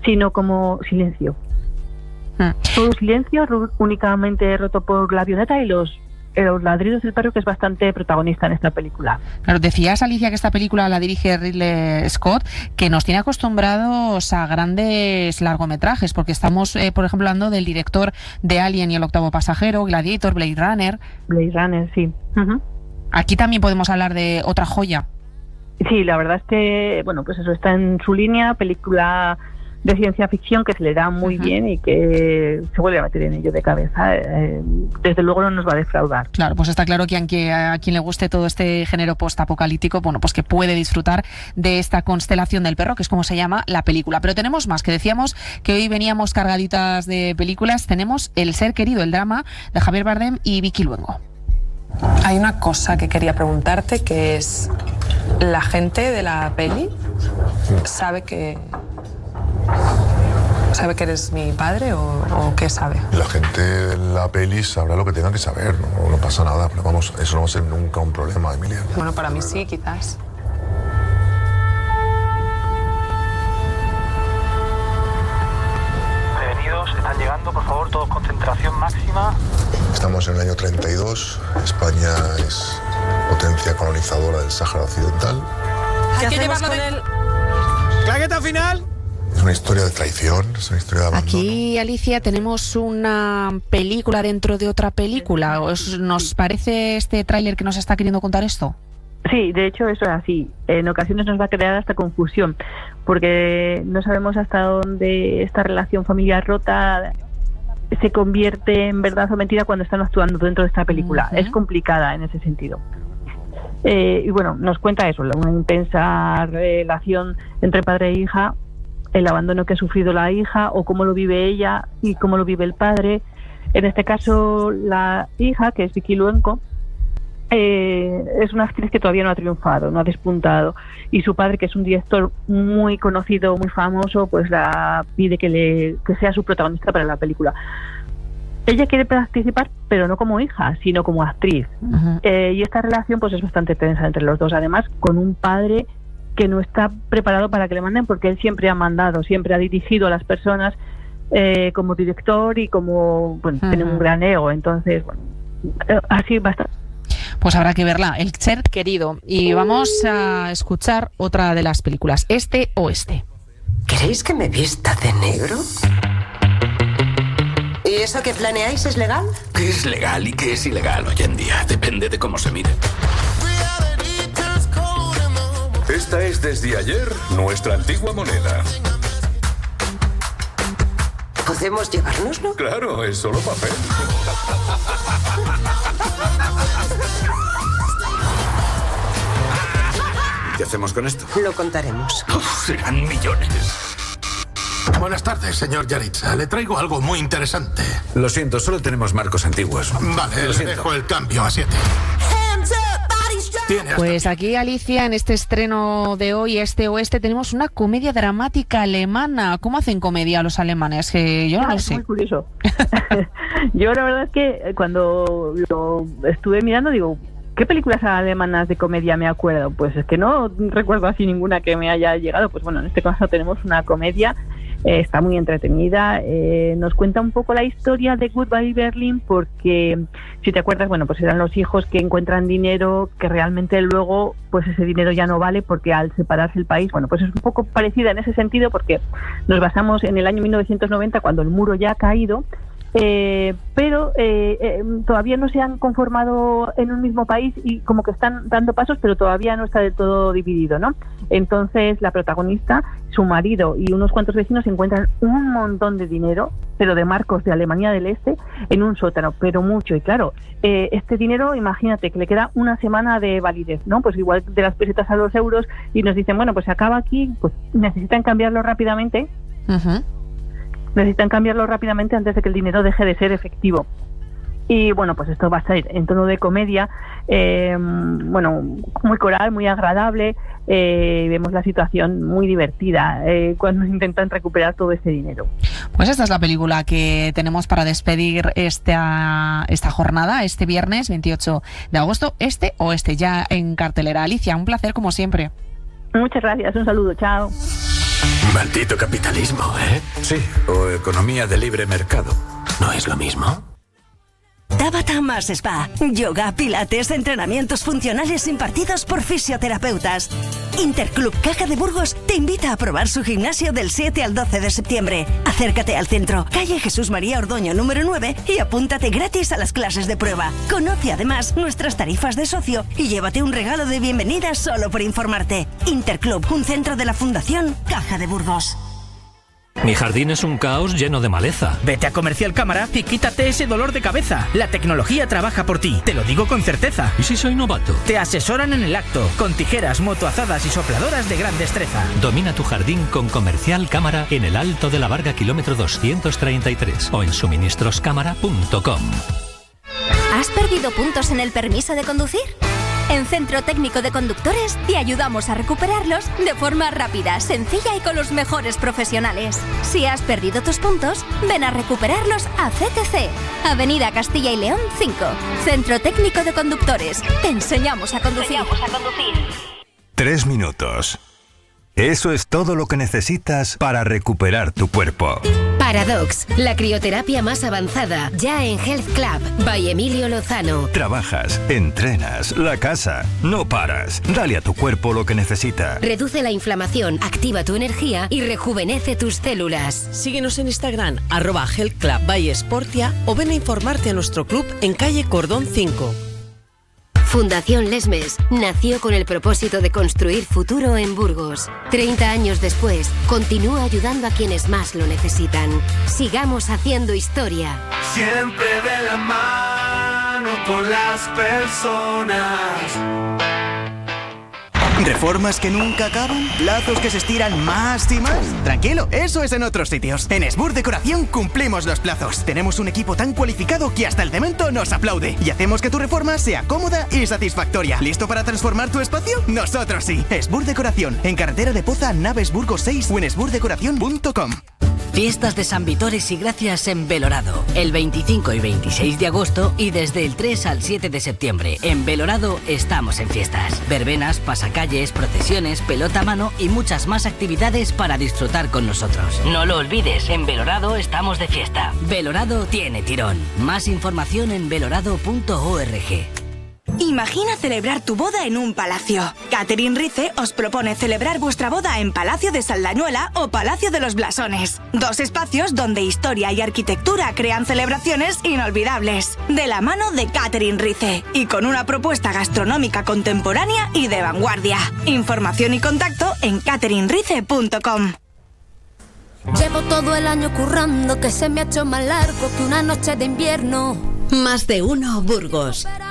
sino como silencio. Todo silencio, únicamente roto por la avioneta y los ladridos del perro, que es bastante protagonista en esta película. Claro, decías, Alicia, que esta película la dirige Ridley Scott, que nos tiene acostumbrados a grandes largometrajes, porque estamos, por ejemplo, hablando del director de Alien y el octavo pasajero, Gladiator, Blade Runner. Blade Runner, sí. Aquí también podemos hablar de otra joya. Sí, la verdad es que, bueno, pues eso está en su línea, película de ciencia ficción que se le da muy bien y que se vuelve a meter en ello de cabeza. Desde luego no nos va a defraudar. Claro, pues está claro que a quien le guste todo este género postapocalíptico, bueno, pues que puede disfrutar de esta Constelación del perro, que es como se llama la película. Pero tenemos más, que decíamos que hoy veníamos cargaditas de películas. Tenemos El ser querido, el drama de Javier Bardem y Vicky Luengo. Hay una cosa que quería preguntarte, que es, ¿la gente de la peli sabe que eres mi padre o qué sabe? La gente de la peli sabrá lo que tenga que saber, no pasa nada, pero vamos, eso no va a ser nunca un problema, Emilia. Bueno, para mí sí, quizás. Prevenidos, están llegando, por favor, todos concentración máxima. Estamos en el año 32, España es potencia colonizadora del Sáhara Occidental. ¿Qué hacemos con él? ¡Claqueta final! Es una historia de traición, es una historia de abandono. Aquí, Alicia, tenemos una película dentro de otra película. ¿Nos parece este tráiler que nos está queriendo contar esto? Sí, de hecho eso es así. En ocasiones nos va a crear hasta confusión, porque no sabemos hasta dónde esta relación familiar rota se convierte en verdad o mentira cuando están actuando dentro de esta película. Es complicada en ese sentido. Y bueno, nos cuenta eso, una intensa relación entre padre e hija, el abandono que ha sufrido la hija o cómo lo vive ella y cómo lo vive el padre. En este caso, la hija, que es Vicky Luengo, es una actriz que todavía no ha triunfado, no ha despuntado, y su padre, que es un director muy conocido, muy famoso, pues la pide que sea su protagonista para la película. Ella quiere participar, pero no como hija, sino como actriz. Y esta relación pues es bastante tensa entre los dos, además con un padre que no está preparado para que le manden, porque él siempre ha mandado, siempre ha dirigido a las personas como director y como, bueno, tiene un gran ego. Entonces, bueno, así bastante. Pues habrá que verla, El ser querido. Y vamos a escuchar otra de las películas, Este Oeste. ¿Queréis que me vista de negro? ¿Y eso que planeáis es legal? ¿Qué es legal y qué es ilegal hoy en día? Depende de cómo se mire. Esta es desde ayer nuestra antigua moneda. ¿Podemos llevárnoslo? Claro, es solo papel. ¿Qué hacemos con esto? Lo contaremos. Serán millones. Buenas tardes, señor Yaritza. Le traigo algo muy interesante. Lo siento, solo tenemos marcos antiguos. Vale, le dejo el cambio a 7. Pues aquí, Alicia, en este estreno de hoy, Este Oeste, tenemos una comedia dramática alemana. ¿Cómo hacen comedia los alemanes? Que yo no lo sé. Muy curioso. Yo la verdad es que cuando lo estuve mirando, digo, ¿qué películas alemanas de comedia me acuerdo? Pues es que no recuerdo así ninguna que me haya llegado. Pues bueno, en este caso tenemos una comedia. Está muy entretenida, nos cuenta un poco la historia de Goodbye Berlin, porque si te acuerdas, bueno, pues eran los hijos que encuentran dinero que realmente luego pues ese dinero ya no vale, porque al separarse el país, bueno, pues es un poco parecida en ese sentido, porque nos basamos en el año 1990, cuando el muro ya ha caído, pero todavía no se han conformado en un mismo país y como que están dando pasos, pero todavía no está del todo dividido, ¿no? Entonces la protagonista, su marido y unos cuantos vecinos encuentran un montón de dinero, pero de marcos de Alemania del Este, en un sótano, pero mucho. Y claro, este dinero, imagínate que le queda una semana de validez, ¿no? Pues igual de las pesetas a los euros, y nos dicen, bueno, pues se acaba aquí, pues necesitan cambiarlo rápidamente. Necesitan cambiarlo rápidamente antes de que el dinero deje de ser efectivo. Y bueno, pues esto va a ser en tono de comedia, bueno, muy coral, muy agradable. Vemos la situación muy divertida cuando intentan recuperar todo ese dinero. Pues esta es la película que tenemos para despedir esta jornada, este viernes 28 de agosto, Este Oeste, ya en cartelera. Alicia, un placer como siempre. Muchas gracias, un saludo, chao. Maldito capitalismo, ¿eh? Sí, o economía de libre mercado. ¿No es lo mismo? Tabata más Spa. Yoga, pilates, entrenamientos funcionales impartidos por fisioterapeutas. Interclub Caja de Burgos te invita a probar su gimnasio del 7 al 12 de septiembre. Acércate al centro, calle Jesús María Ordoño número 9 y apúntate gratis a las clases de prueba. Conoce además nuestras tarifas de socio y llévate un regalo de bienvenida solo por informarte. Interclub, un centro de la Fundación Caja de Burgos. Mi jardín es un caos lleno de maleza. Vete a Comercial Cámara y quítate ese dolor de cabeza. La tecnología trabaja por ti, te lo digo con certeza. ¿Y si soy novato? Te asesoran en el acto, con tijeras, motoazadas y sopladoras de gran destreza. Domina tu jardín con Comercial Cámara en el Alto de la Varga, kilómetro 233 o en suministroscámara.com. ¿Has perdido puntos en el permiso de conducir? En Centro Técnico de Conductores te ayudamos a recuperarlos de forma rápida, sencilla y con los mejores profesionales. Si has perdido tus puntos, ven a recuperarlos a CTC, Avenida Castilla y León 5. Centro Técnico de Conductores. Te enseñamos a conducir. 3 minutos. Eso es todo lo que necesitas para recuperar tu cuerpo. Paradox, la crioterapia más avanzada, ya en Health Club, by Emilio Lozano. Trabajas, entrenas, la casa, no paras. Dale a tu cuerpo lo que necesita. Reduce la inflamación, activa tu energía y rejuvenece tus células. Síguenos en Instagram, @Health Club by Sportia, o ven a informarte a nuestro club en calle Cordón 5. Fundación Lesmes nació con el propósito de construir futuro en Burgos. 30 años después, continúa ayudando a quienes más lo necesitan. Sigamos haciendo historia. Siempre de la mano con las personas. ¿Reformas que nunca acaban? ¿Plazos que se estiran más y más? Tranquilo, eso es en otros sitios. En Esbur Decoración cumplimos los plazos. Tenemos un equipo tan cualificado que hasta el cemento nos aplaude. Y hacemos que tu reforma sea cómoda y satisfactoria. ¿Listo para transformar tu espacio? Nosotros sí. Esbur Decoración, en carretera de Poza, Naves Burgos 6 o en esburdecoración.com. Fiestas de San Vitores y Gracias en Belorado, el 25 y 26 de agosto y desde el 3 al 7 de septiembre. En Belorado estamos en fiestas. Verbenas, pasacalles, procesiones, pelota a mano y muchas más actividades para disfrutar con nosotros. No lo olvides, en Belorado estamos de fiesta. Belorado tiene tirón. Más información en belorado.org. Imagina celebrar tu boda en un palacio. Catherine Rice os propone celebrar vuestra boda en Palacio de Saldañuela o Palacio de los Blasones. 2 espacios donde historia y arquitectura crean celebraciones inolvidables. De la mano de Catherine Rice y con una propuesta gastronómica contemporánea y de vanguardia. Información y contacto en catherinerice.com. Llevo todo el año currando que se me ha hecho más largo que una noche de invierno. Más de uno Burgos.